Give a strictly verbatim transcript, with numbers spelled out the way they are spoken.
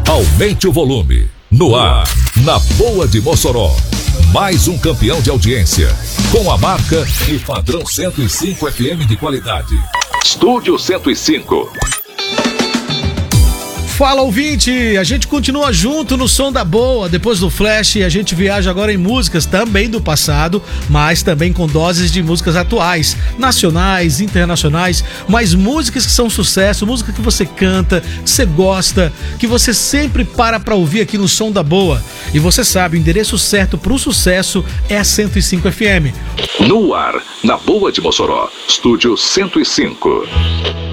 Aumente o volume. No ar, na Boa de Mossoró. Mais um campeão de audiência. Com a marca e padrão cento e cinco F M de qualidade. Estúdio cento e cinco. Fala, ouvinte, a gente continua junto no Som da Boa. Depois do Flash, a gente viaja agora em músicas também do passado, mas também com doses de músicas atuais, nacionais, internacionais, mas músicas que são sucesso, música que você canta, que você gosta, que você sempre para pra ouvir aqui no Som da Boa. E você sabe, o endereço certo pro sucesso é a cento e cinco F M. No ar, na Boa de Mossoró, Estúdio cento e cinco.